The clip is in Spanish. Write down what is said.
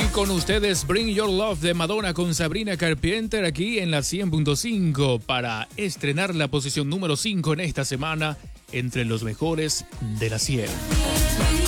con ustedes Bring Your Love de Madonna con Sabrina Carpenter aquí en la 100.5 para estrenar la posición número 5 en esta semana entre los mejores de la 100.